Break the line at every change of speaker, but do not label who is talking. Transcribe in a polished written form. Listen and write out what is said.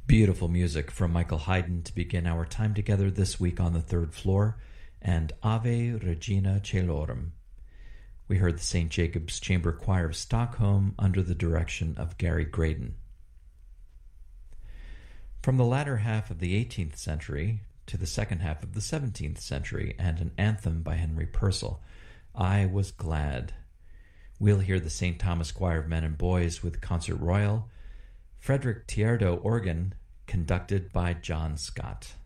Beautiful music from Michael Haydn to begin our time together this week on the third floor, and Ave Regina Caelorum. We heard the St. Jacob's Chamber Choir of Stockholm under the direction of Gary Graydon. From the latter half of the 18th century to the second half of the 17th century, and an anthem by Henry Purcell, I Was Glad. We'll hear the St. Thomas Choir of Men and Boys with Concert Royal, Frederick Tierdo organ, conducted by John Scott.